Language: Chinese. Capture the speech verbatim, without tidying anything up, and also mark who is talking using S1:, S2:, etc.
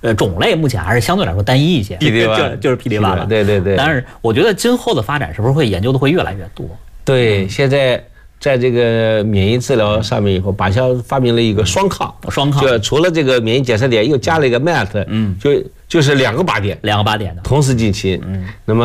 S1: 呃种类目前还是相对来说单一一些，
S2: 匹敌吧，
S1: 就是匹敌吧了。
S2: 对对对。
S1: 但是我觉得今后的发展是不是会研究的会越来越多？
S2: 对，现在在这个免疫治疗上面以后，靶向发明了一个双抗，
S1: 双抗
S2: 就除了这个免疫检测点，又加了一个 M A T， 嗯，就就是两个靶点，
S1: 两个靶点的
S2: 同时进行，嗯，那么。